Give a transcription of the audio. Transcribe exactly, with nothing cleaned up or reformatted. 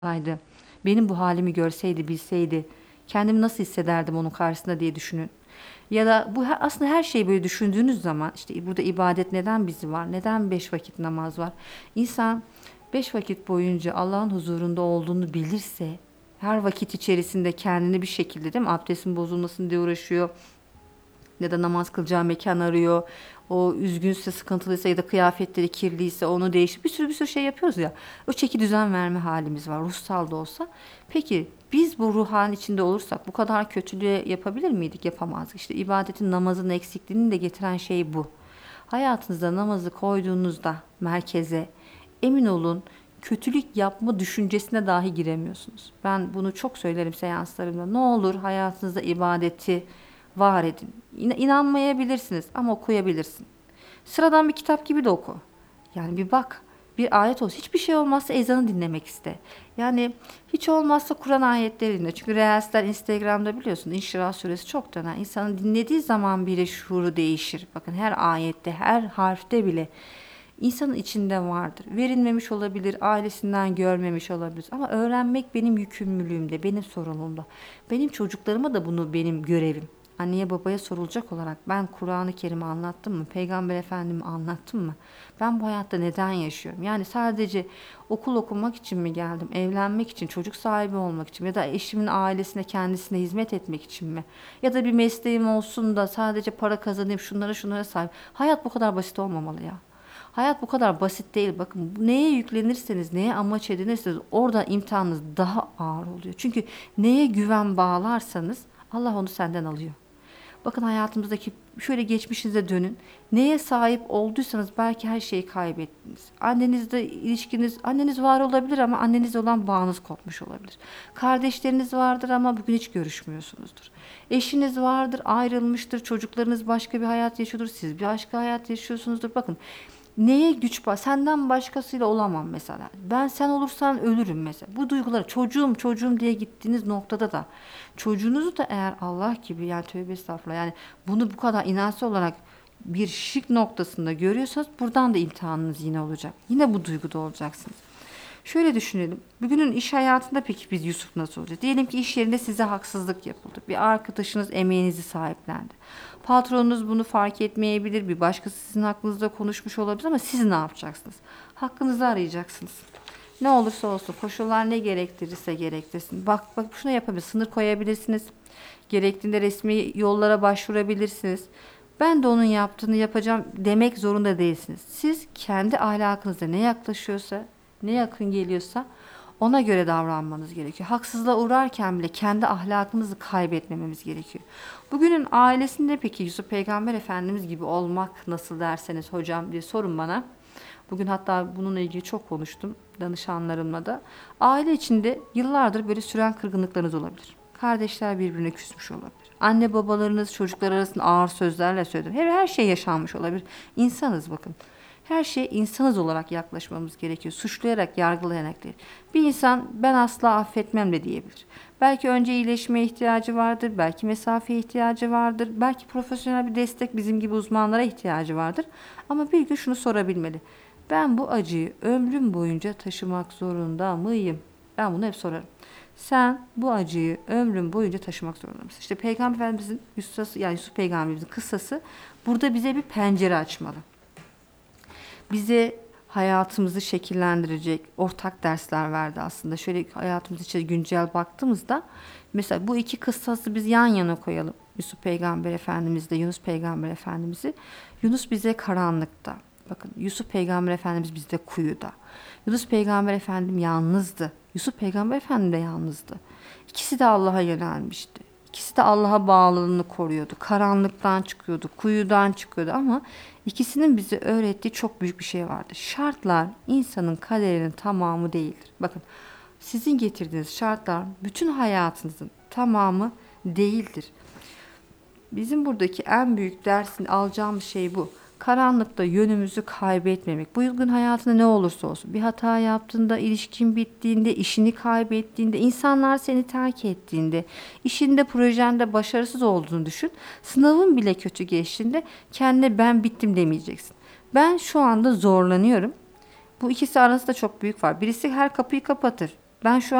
Haydi. Benim bu halimi görseydi, bilseydi, kendimi nasıl hissederdim onun karşısında diye düşünün. Ya da bu he- aslında her şeyi böyle düşündüğünüz zaman işte burada ibadet neden bizi var? Neden beş vakit namaz var? İnsan beş vakit boyunca Allah'ın huzurunda olduğunu bilirse her vakit içerisinde kendini bir şekilde değil mi? Abdestin bozulmasın diye uğraşıyor ya da namaz kılacağı mekan arıyor. O üzgünse, sıkıntılıysa ya da kıyafetleri kirliyse onu değiştir. Bir sürü bir sürü şey yapıyoruz ya. O çeki düzen verme halimiz var ruhsal da olsa. Peki biz bu ruh halin içinde olursak bu kadar kötülüğü yapabilir miydik? Yapamazdık. İşte ibadetin, namazın eksikliğini de getiren şey bu. Hayatınızda namazı koyduğunuzda merkeze emin olun kötülük yapma düşüncesine dahi giremiyorsunuz. Ben bunu çok söylerim seanslarımda. Ne olur hayatınızda ibadeti var edin. İna- İnanmayabilirsiniz ama okuyabilirsin. Sıradan bir kitap gibi de oku. Yani bir bak. Bir ayet olsun. Hiçbir şey olmazsa ezanı dinlemek iste. Yani hiç olmazsa Kur'an ayetleri dinle. Çünkü Reels'ler Instagram'da biliyorsun İnşirah suresi çok dönen. İnsanın dinlediği zaman bile şuuru değişir. Bakın her ayette, her harfte bile insanın içinde vardır. Verilmemiş olabilir, ailesinden görmemiş olabilir. Ama öğrenmek benim yükümlülüğümde, benim sorumluluğumda. Benim çocuklarıma da bunu benim görevim. Anneye babaya sorulacak olarak ben Kur'an-ı Kerim'i anlattım mı? Peygamber Efendim'i anlattım mı? Ben bu hayatta neden yaşıyorum? Yani sadece okul okumak için mi geldim? Evlenmek için, çocuk sahibi olmak için ya da eşimin ailesine, kendisine hizmet etmek için mi? Ya da bir mesleğim olsun da sadece para kazanayım, şunlara şunlara sahip. Hayat bu kadar basit olmamalı ya. Hayat bu kadar basit değil. Bakın neye yüklenirseniz, neye amaç edinirseniz orada imtihanınız daha ağır oluyor. Çünkü neye güven bağlarsanız Allah onu senden alıyor. Bakın hayatımızdaki şöyle geçmişinize dönün. Neye sahip olduysanız belki her şeyi kaybettiniz. Annenizle ilişkiniz, anneniz var olabilir ama annenizle olan bağınız kopmuş olabilir. Kardeşleriniz vardır ama bugün hiç görüşmüyorsunuzdur. Eşiniz vardır, ayrılmıştır, çocuklarınız başka bir hayat yaşıyordur, siz bir başka hayat yaşıyorsunuzdur. Bakın neye güç var? Senden başkasıyla olamam mesela. Ben sen olursan ölürüm mesela. Bu duyguları çocuğum çocuğum diye gittiğiniz noktada da çocuğunuzu da eğer Allah gibi yani tövbe estağfurullah yani bunu bu kadar inançlı olarak bir şirk noktasında görüyorsanız buradan da imtihanınız yine olacak. Yine bu duyguda olacaksınız. Şöyle düşünelim. Bugünün iş hayatında peki biz Yusuf nasıl olacak? Diyelim ki iş yerinde size haksızlık yapıldı. Bir arkadaşınız emeğinizi sahiplendi. Patronunuz bunu fark etmeyebilir. Bir başkası sizin hakkınızda konuşmuş olabilir ama siz ne yapacaksınız? Hakkınızı arayacaksınız. Ne olursa olsun koşullar ne gerektirirse gerektirsin. Bak bak şuna yapabilir. Sınır koyabilirsiniz. Gerektiğinde resmi yollara başvurabilirsiniz. Ben de onun yaptığını yapacağım demek zorunda değilsiniz. Siz kendi ahlakınızda ne yaklaşıyorsa, ne yakın geliyorsa ona göre davranmanız gerekiyor. Haksızlığa uğrarken bile kendi ahlakımızı kaybetmememiz gerekiyor. Bugünün ailesinde peki Yusuf Peygamber Efendimiz gibi olmak nasıl derseniz hocam diye sorun bana. Bugün hatta bununla ilgili çok konuştum danışanlarımla da. Aile içinde yıllardır böyle süren kırgınlıklarınız olabilir. Kardeşler birbirine küsmüş olabilir. Anne babalarınız çocuklar arasında ağır sözlerle söyler. Her, her şey yaşanmış olabilir. İnsanız bakın. Her şeye insanız olarak yaklaşmamız gerekiyor. Suçlayarak, yargılayarak değil. Bir insan ben asla affetmem de diyebilir. Belki önce iyileşmeye ihtiyacı vardır, belki mesafeye ihtiyacı vardır, belki profesyonel bir destek bizim gibi uzmanlara ihtiyacı vardır. Ama bir gün şunu sorabilmeli. Ben bu acıyı ömrüm boyunca taşımak zorunda mıyım? Ben bunu hep sorarım. Sen bu acıyı ömrün boyunca taşımak zorunda mısın? İşte Peygamber Efendimizin Yusuf, yani Yusuf Peygamberimizin kıssası burada bize bir pencere açmalı. Bize hayatımızı şekillendirecek ortak dersler verdi aslında. Şöyle hayatımız içinde güncel baktığımızda mesela bu iki kıssası biz yan yana koyalım. Yusuf Peygamber Efendimizle Yunus Peygamber Efendimiz'i. Yunus bize karanlıkta. Bakın Yusuf Peygamber Efendimiz bizde kuyuda. Yunus Peygamber Efendim yalnızdı. Yusuf Peygamber Efendim de yalnızdı. İkisi de Allah'a yönelmişti. İkisi de Allah'a bağlılığını koruyordu. Karanlıktan çıkıyordu, kuyudan çıkıyordu ama ikisinin bize öğrettiği çok büyük bir şey vardı. Şartlar insanın kaderinin tamamı değildir. Bakın sizin getirdiğiniz şartlar bütün hayatınızın tamamı değildir. Bizim buradaki en büyük dersin alacağımız şey bu. Karanlıkta yönümüzü kaybetmemek. Bu yılgın hayatında ne olursa olsun. Bir hata yaptığında, ilişkin bittiğinde, işini kaybettiğinde, insanlar seni terk ettiğinde, işinde, projende başarısız olduğunu düşün. Sınavın bile kötü geçtiğinde kendine ben bittim demeyeceksin. Ben şu anda zorlanıyorum. Bu ikisi arasında çok büyük var. Birisi her kapıyı kapatır. Ben şu